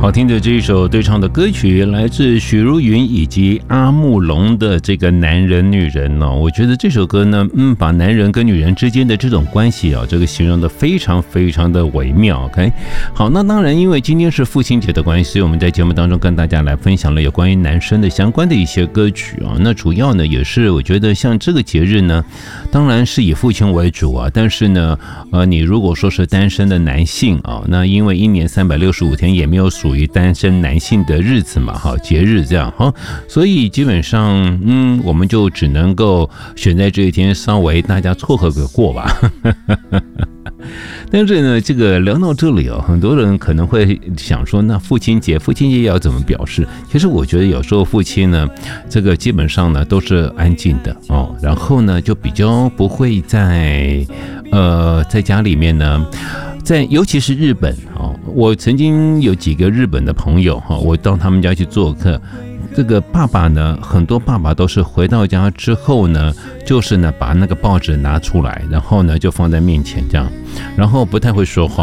好听的这一首对唱的歌曲来自许茹芸以及阿木龙的这个男人女人哦，我觉得这首歌呢，把男人跟女人之间的这种关系啊，这个形容的非常非常的微妙。OK， 好，那当然因为今天是父亲节的关系，所以我们在节目当中跟大家来分享了有关于男生的相关的一些歌曲啊。那主要呢也是我觉得像这个节日呢，当然是以父亲为主啊，但是呢，你如果说是单身的男性啊，那因为一年365天也没有属于单身男性的日子嘛，哈，节日这样哈，所以基本上，我们就只能够选在这一天稍微大家凑合个过吧。但是呢，这个聊到这里哦，很多人可能会想说，那父亲节要怎么表示？其实我觉得有时候父亲呢，这个基本上呢都是安静的哦，然后呢就比较不会在家里面呢。尤其是日本我曾经有几个日本的朋友我到他们家去做客，这个爸爸呢，很多爸爸都是回到家之后呢，就是呢把那个报纸拿出来，然后呢就放在面前这样，然后不太会说话。